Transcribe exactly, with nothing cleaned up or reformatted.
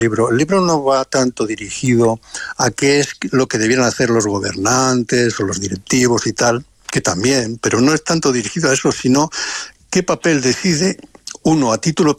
libro. El libro no va tanto dirigido a qué es lo que debieran hacer los gobernantes o los directivos y tal, que también, pero no es tanto dirigido a eso, sino qué papel decide uno a título